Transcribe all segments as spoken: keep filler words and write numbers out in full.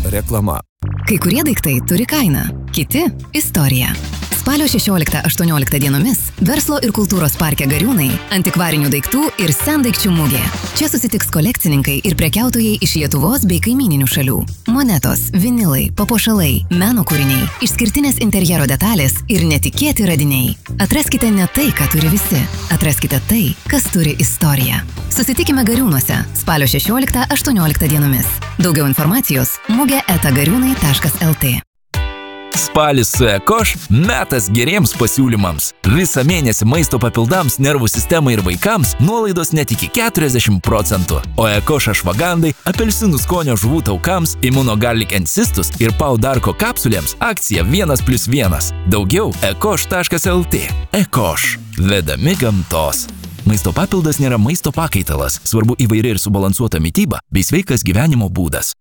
Reklama. Kai kurie daiktai turi kainą, kiti – istoriją. Spalio šešioliktą-aštuonioliktą dienomis Verslo ir kultūros parke Gariūnai antikvarinių daiktų ir sendaikčių mugė. Čia susitiks kolekcininkai ir prekiautojai iš Lietuvos bei kaimyninių šalių. Monetos, vinilai, papuošalai, meno kūriniai, išskirtinės interjero detalės ir netikėti radiniai. Atraskite ne tai, ką turi visi. Atraskite tai, kas turi istoriją. Susitikime Gariūnuose spalio šešioliktą-aštuonioliktą dienomis. Daugiau informacijos mugė eta gariūnai taškas lt. Spalis su Ekoš metas geriems pasiūlymams. Visą mėnesį maisto papildams, nervų sistemai ir vaikams nuolaidos net iki keturiasdešimt procentų. O Ekoš ašvagandai, apelsinų skonio žuvų taukams, Immunogarlic Encystus ir Paudarko kapsulėms akcija vienas plius vienas. Daugiau ekoš taškas lt. Ekoš. Vedami gamtos. Maisto papildas nėra maisto pakaitalas. Svarbu įvairi ir subalansuota mityba bei sveikas gyvenimo būdas.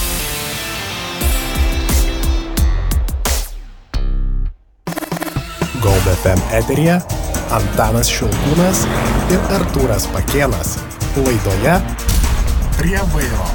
Gold F M eteryje Antanas Šilkūnas ir Artūras Pakėnas. Laidoje Prie vairo.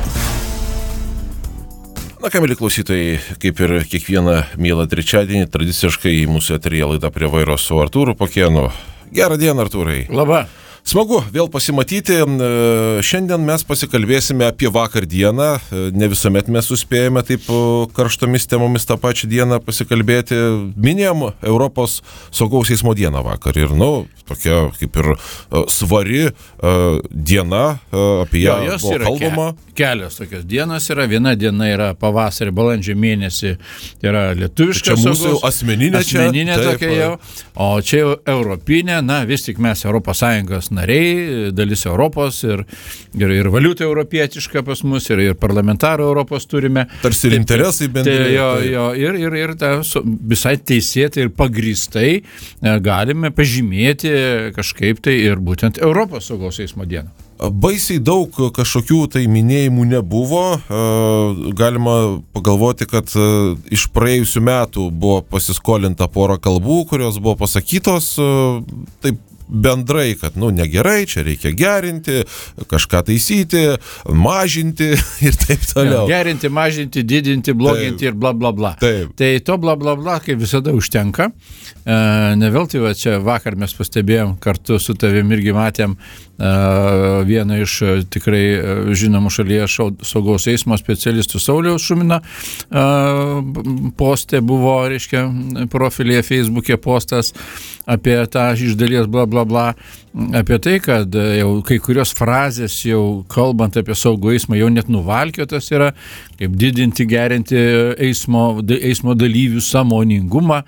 Na ką, mėly klausytojai, kaip ir kiekvieną mielą trečiadienį, tradiciškai mūsų eteryje laida Prie vairo su Artūru Pakėnu. Gerą dieną, Artūrai. Labą. Smagu vėl pasimatyti. Šiandien mes pasikalbėsime apie vakar dieną. Ne visuomet mes suspėjame taip karštomis temomis tą pačią dieną pasikalbėti. Minėjom Europos saugaus eismo dieną vakar. Ir, nu, tokia kaip ir svari diena, apie ją jo, buvo kalbama. Ke, kelios tokios dienos yra. Viena diena yra pavasarį, balandžio mėnesį. Tai yra lietuviška saugaus. Čia mūsų asmeninė čia. Asmeninė tokia jau. O čia jau europinė. Na, vis tik mes Europos Sąjungos nariai, dalis Europos ir, ir, ir valiuta europietiška pas mus, ir, ir parlamentarų Europos turime. Tarsi ir interesai bendri. Tai jo, jo, ir, ir, ir ta, visai teisėtai ir pagrįstai galime pažymėti kažkaip tai ir būtent Europos saugaus eismo dieną. Baisiai daug kažkokių tai minėjimų nebuvo. Galima pagalvoti, kad iš praėjusių metų buvo pasiskolinta pora kalbų, kurios buvo pasakytos taip bendrai, kad, nu, negerai, čia reikia gerinti, kažką taisyti, mažinti ir taip toliau. Ja, gerinti, mažinti, didinti, bloginti taip. Ir bla bla bla. Taip. Tai to bla bla bla, kaip visada, užtenka. E, ne veltui, va, čia vakar mes pastebėjom, kartu su tavim irgi matėm e, vieną iš tikrai žinomų šalyje saugaus eismo specialistų Sauliaus Šumino e, postė buvo, reiškia, profilyje Facebook'e postas apie tą iš dalies bla bla bla, apie tai, kad jau kai kurios frazės jau kalbant apie saugų eismą jau net nuvalkiotas yra, kaip didinti, gerinti eismo, eismo dalyvių sąmoningumą,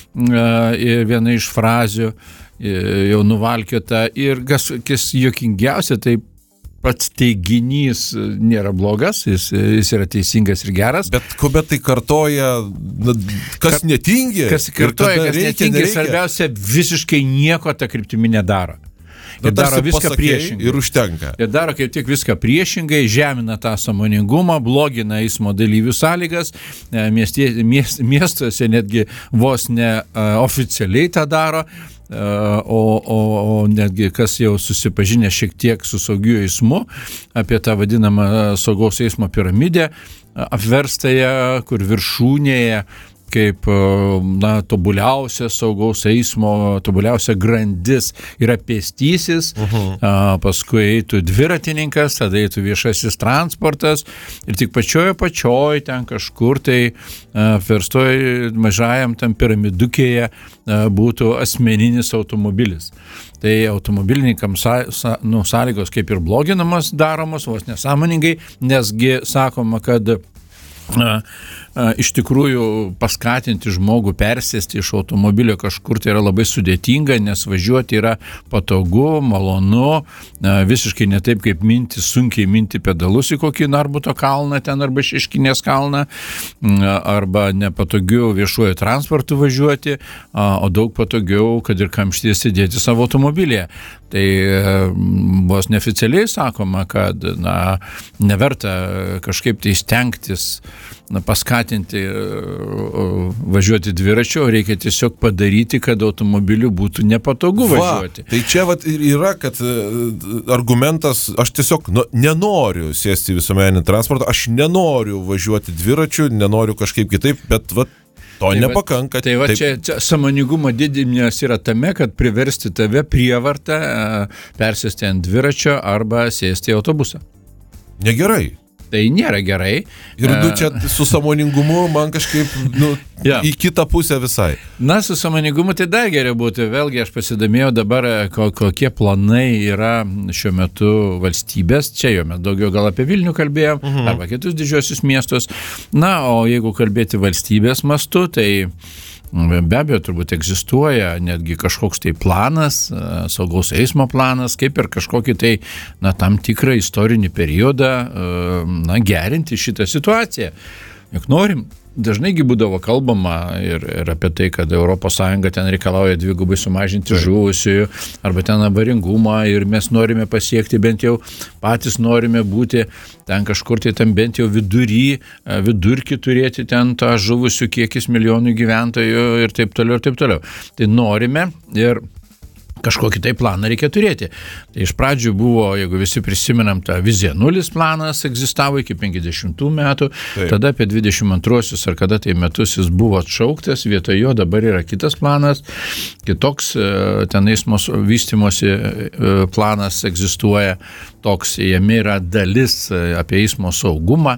ir viena iš frazių jau nuvalkiota ir kas, kas juokingiausia, tai pats teiginys nėra blogas, jis, jis yra teisingas ir geras. Bet kuomet tai kartoja, kas netingi, kas kartoja, kas reikia, netingi, nereikia. Svarbiausia, visiškai nieko tą kryptimį nedaro. Jie daro viską priešingai. Ir užtenka. Jie daro kaip tik viską priešingai, žemina tą sąmoningumą, blogina eismo dalyvių sąlygas, miestie, miest, miestuose netgi vos ne uh, oficialiai tą daro. O, o, o netgi kas jau susipažinę šiek tiek su saugiu eismu, apie tą vadinamą saugaus eismo piramidę, apverstąją, kur viršūnėje kaip, na, tobuliausia saugaus eismo, tobuliausia grandis yra pėstysis, uh-huh. a, paskui eitų dviratininkas, tada eitų viešasis transportas ir tik pačioje pačioj ten kažkur tai apverstoj mažajam tam piramidukėje a, būtų asmeninis automobilis. Tai automobilininkams sa, sa, nu, sąlygos kaip ir bloginamos, daromos vos nesąmoningai, nesgi sakoma, kad a, a, iš tikrųjų paskatinti žmogų persėsti iš automobilio kažkur tai yra labai sudėtinga, nes važiuoti yra patogu, malonu, a, visiškai ne taip kaip minti, sunkiai minti pedalus į kokį Narbuto kalną ten arba Šeškinės kalną, a, arba nepatogiau viešuoju transportu važiuoti, a, o daug patogiau, kad ir kamštyje sėdėti savo automobilyje. Tai vos neoficialiai sakoma, kad na, neverta kažkaip tai stengtis na, paskatinti važiuoti dviračiu, o reikia tiesiog padaryti, kad automobiliu būtų nepatogu Va, važiuoti. Tai čia vat ir yra, kad argumentas, aš tiesiog nu, nenoriu sėsti į visuomeninį transportą, aš nenoriu važiuoti dviračiu, nenoriu kažkaip kitaip, bet vat to tai nepakanka. Va, tai va, čia, čia sąmoningumo didinimas yra tame, kad priversti tave prievartą persėsti ant dviračio arba sėsti į autobusą. Negerai. Tai nėra gerai. Ir nu, čia su sąmoningumu man kažkaip nu, ja. į kitą pusę visai. Na, su sąmoningumu tai dar geriau būtų. Vėlgi aš pasidomėjau dabar, kokie planai yra šiuo metu valstybės. Čia jau mes daugiau gal apie Vilnių kalbėjom, mhm. arba kitus didžiosius miestus. Na, o jeigu kalbėti valstybės mastu, tai be abejo, turbūt egzistuoja netgi kažkoks tai planas, saugaus eismo planas, kaip ir kažkokį tai, na, tam tikrą istorinį periodą, na, gerinti šitą situaciją. Juk norim, dažnaigi būdavo kalbama ir, ir apie tai, kad Europos Sąjunga ten reikalauja dvigubai sumažinti žuvusiųjų arba ten avaringumą ir mes norime pasiekti bent jau, patys norime būti ten kažkur tai ten bent jau vidury, vidurkį turėti ten tą žuvusių kiekis milijonų gyventojų ir taip toliau ir taip toliau. Tai norime ir kažkokį tai planą reikia turėti. Tai iš pradžių buvo, jeigu visi prisimenam, tą vizija nulis planas egzistavo iki penkiasdešimtų metų, Taip. tada apie dvidešimt antruosius ar kada tai metus jis buvo atšauktas, vietoj jo dabar yra kitas planas, kitoks ten eismo vystymosi planas egzistuoja, toks jame yra dalis apie eismo saugumą.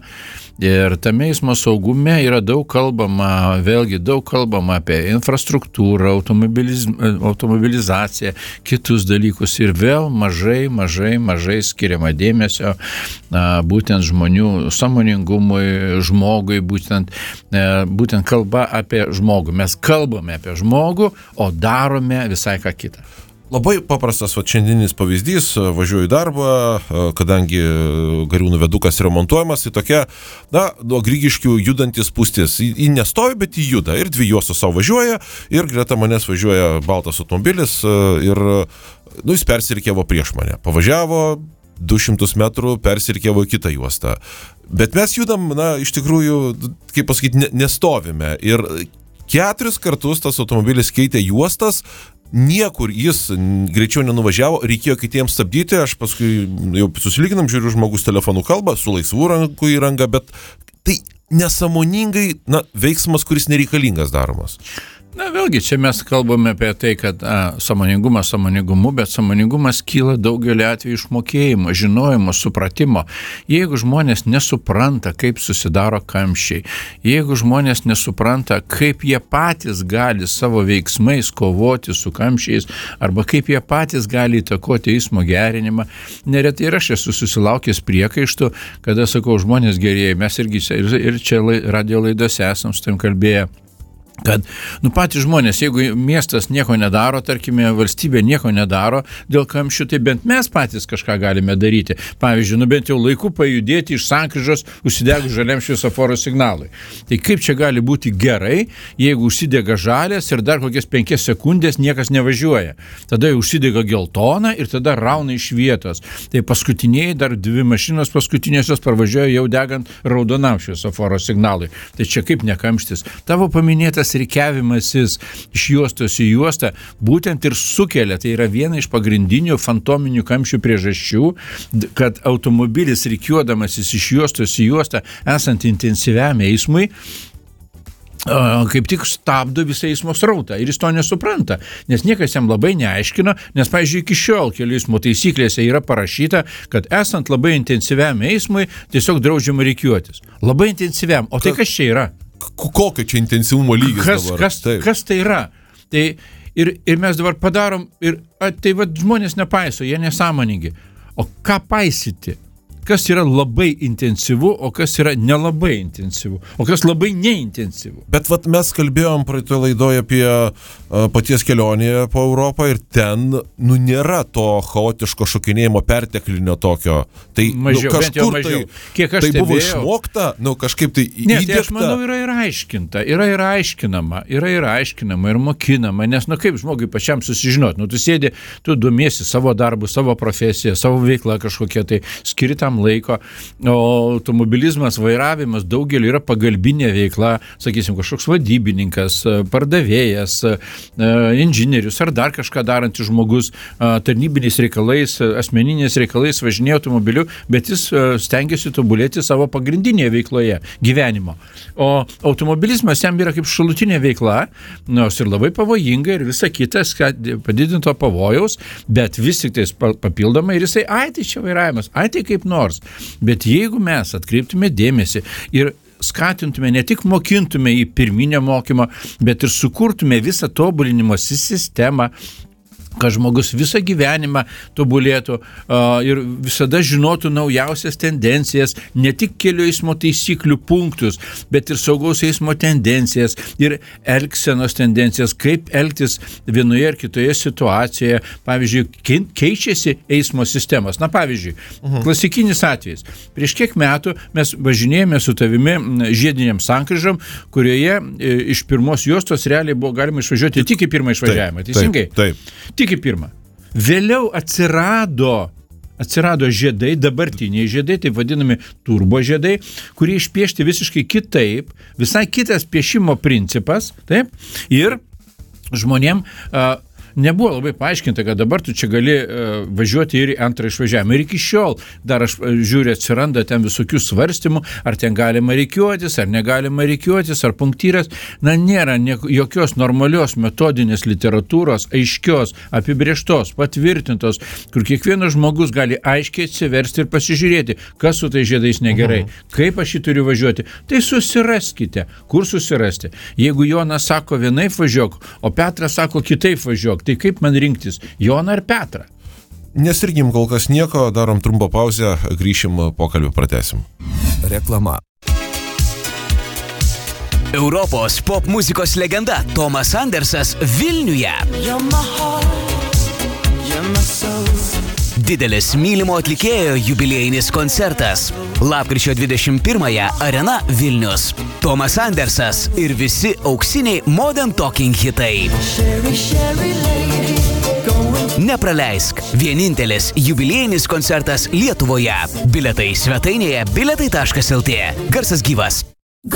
Ir tame eismo saugume yra daug kalbama, vėlgi daug kalbama apie infrastruktūrą, automobiliz, automobilizaciją, kitus dalykus ir vėl mažai, mažai, mažai skiriama dėmesio na, būtent žmonių sąmoningumui, žmogui, būtent, būtent kalba apie žmogų. Mes kalbame apie žmogų, o darome visai ką kitą. Labai paprastas va, šiandieninis pavyzdys, važiuoju į darbą, kadangi Gariūnų viadukas remontuojamas, tai tokia, na, nuo Grigiškių judantis spūstis. Ji nestovi, bet ji juda ir dvi juostos savo važiuoja ir greta manęs važiuoja baltas automobilis ir, nu, jis persirikėvo prieš mane. Pavažiavo du šimtus metrų, persirikėvo į kitą juostą. Bet mes judam, na, iš tikrųjų, kaip pasakyti, nestovime ir keturis kartus tas automobilis keitė juostas, niekur jis greičiau nenuvažiavo, reikėjo kitiems stabdyti, aš paskui jau susilyginam, žiūriu, žmogus telefonu kalba, su laisvų rankų įranga, bet tai nesąmoningai, na, veiksmas, kuris nereikalingas daromas. Na, vėlgi, čia mes kalbame apie tai, kad a, sąmoningumas sąmoningumu, bet sąmoningumas kyla daugelį atvejų iš mokėjimo, žinojimo, supratimo. Jeigu žmonės nesupranta, kaip susidaro kamščiai, jeigu žmonės nesupranta, kaip jie patys gali savo veiksmais kovoti su kamščiais, arba kaip jie patys gali įtakoti eismo gerinimą, neretai ir aš esu susilaukęs priekaištų, kada sakau, žmonės gerieji, mes irgi ir, ir čia radio laidose esam su tam kalbėję, kad, nu, patys žmonės, jeigu miestas nieko nedaro, tarkime, valstybė nieko nedaro dėl kamščių, tai bent mes patys kažką galime daryti. Pavyzdžiui, nu, bent jau laiku pajudėti iš sankryžos užsidegus žaliam šviesoforo signalui. Tai kaip čia gali būti gerai, jeigu užsidega žalias ir dar kokias penkias sekundės niekas nevažiuoja. Tada jau užsidega geltona ir tada rauna iš vietos. Tai paskutiniai, dar dvi mašinos paskutinėsios parvažiuoja jau degant raudonam šviesoforo signalui. Tai čia kaip nekamštis. Tavo paminėtas rikiavimasis iš juostos į juostą būtent ir sukelia, tai yra viena iš pagrindinių fantominių kamščių priežasčių, kad automobilis rikiuodamasis iš juostos į juostą esant intensyviam eismui kaip tik stabdo visą eismo srautą ir jis to nesupranta, nes niekas jam labai neaiškino, nes, pavyzdžiui, iki šiol kelių eismo taisyklėse yra parašyta, kad esant labai intensyviam eismui tiesiog draudžiama rikiuotis. Labai intensyviam, o tai kas čia yra? Kokio čia intensyvumo lygis kas, dabar? Kas, kas tai yra? Tai ir, ir mes dabar padarom, ir a, tai va, žmonės nepaiso, jie nesąmoningi. O ką paisyti? Kas yra labai intensyvu, o kas yra nelabai intensyvu, o kas labai neintensyvu. Bet vat mes kalbėjom praeitoje laidoje apie uh, paties kelionėje po Europą ir ten, nu, nėra to chaotiško šokinėjimo perteklinio tokio. Tai mažiau, nu, kažkur mažiau. tai, Kiek aš tai buvo stebėjau, išmokta, nu, kažkaip tai įdiegta. Ne, tai aš manau, yra ir aiškinta, yra ir aiškinama, yra ir aiškinama, ir mokinama, nes, nu, kaip žmogui pačiam susižinoti, nu, tu sėdi, tu domiesi savo darbu, savo profesiją, savo veiklą kažkokią, tai skiri tam ilgam laiko, o automobilizmas, vairavimas daugeliu yra pagalbinė veikla, sakysim, kažkoks vadybininkas, pardavėjas, inžinierius ar dar kažką darantis žmogus, tarnybiniais reikalais, asmeniniais reikalais važinėja automobiliu, bet jis stengiasi tobulėti savo pagrindinėje veikloje, gyvenimo. O automobilizmas jam yra kaip šalutinė veikla, nors ir labai pavojinga ir visa kita padidinto pavojaus, bet vis tik tais papildomai ir jisai, ai tai čia vairavimas, ai tai kaip nors. Bet jeigu mes atkreiptume dėmesį ir skatintume, ne tik mokintume į pirminę mokymą, bet ir sukurtume visą tobulinimosi sistemą, kad žmogus visą gyvenimą tobulėtų uh, ir visada žinotų naujausias tendencijas, ne tik kelių eismo taisyklių punktus, bet ir saugaus eismo tendencijas ir elgsenos tendencijas, kaip elgtis vienoje ar kitoje situacijoje. Pavyzdžiui, keičiasi eismo sistemos. Na, pavyzdžiui, uh-huh. klasikinis atvejis. Prieš kiek metų mes važinėjome su tavimi žiediniam sankryžom, kurioje e, iš pirmos juostos realiai buvo galima išvažiuoti tik į pirmą išvažiavimą. Teisingai? Taip, taip. Tik į pirmą. Vėliau atsirado, atsirado žiedai, dabartiniai žiedai, taip vadinami turbo žiedai, kurie išpiešti visiškai kitaip, visai kitas piešimo principas, taip, ir žmonėm a, nebuvo labai paaiškinta, kad dabar tu čia gali uh, važiuoti ir į antrą išvažiavimą. Ir iki šiol dar aš žiūriu, atsiranda ten visokių svarstymų, ar ten galima rikiuotis, ar negalima rikiuotis, ar punktyras. Na, nėra ne, jokios normalios metodinės literatūros, aiškios, apibrėžtos, patvirtintos, kur kiekvienas žmogus gali aiškiai atsiversti ir pasižiūrėti, kas su tai žiedais negerai, uh-huh. kaip aš jį turiu važiuoti. Tai susiraskite. Kur susirasti? Jeigu Jonas sako vienaip važiuok, o Petras sako kitaip važiuok, tai kaip man rinktis, Joną ar Petrą? Nesirgim kol kas nieko, darom trumpą pauzę, grįšim, pokalbį pratęsim. Reklama. Europos pop muzikos legenda Tomas Andersas Vilniuje. Didelis mylimo atlikėjo jubiliejinis koncertas. Lapkričio dvidešimt pirmąją Arena Vilnius. Tomas Andersas ir visi auksiniai Modern Talking hitai. Nepraleisk. Vienintelis jubiliejinis koncertas Lietuvoje. Biletai svetainėje biletai taškas lt. Garsas gyvas.